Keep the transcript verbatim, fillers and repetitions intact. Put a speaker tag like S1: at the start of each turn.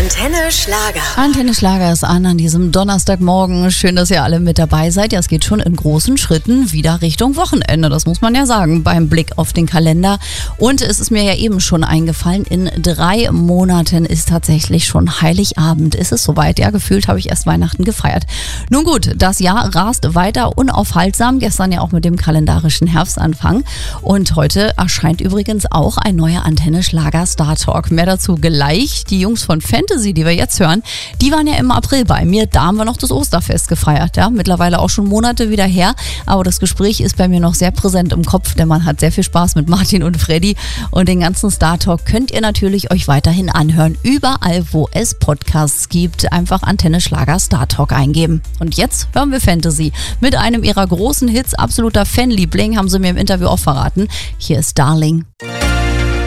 S1: Antenne Schlager.
S2: Antenne Schlager ist an an diesem Donnerstagmorgen. Schön, dass ihr alle mit dabei seid. Ja, es geht schon in großen Schritten wieder Richtung Wochenende. Das muss man ja sagen beim Blick auf den Kalender. Und es ist mir ja eben schon eingefallen, in drei Monaten ist tatsächlich schon Heiligabend. Ist es soweit? Ja, gefühlt habe ich erst Weihnachten gefeiert. Nun gut, das Jahr rast weiter unaufhaltsam. Gestern ja auch mit dem kalendarischen Herbstanfang. Und heute erscheint übrigens auch ein neuer Antenne Schlager Star Talk. Mehr dazu gleich. Die Jungs von Fantasy, die wir jetzt hören, die waren ja im April bei mir. Da haben wir noch das Osterfest gefeiert. Ja, mittlerweile auch schon Monate wieder her. Aber das Gespräch ist bei mir noch sehr präsent im Kopf, denn man hat sehr viel Spaß mit Martin und Freddy. Und den ganzen Star Talk könnt ihr natürlich euch weiterhin anhören. Überall, wo es Podcasts gibt, einfach Antenne Schlager Star Talk eingeben. Und jetzt hören wir Fantasy. Mit einem ihrer großen Hits, absoluter Fanliebling, haben sie mir im Interview auch verraten. Hier ist Darling.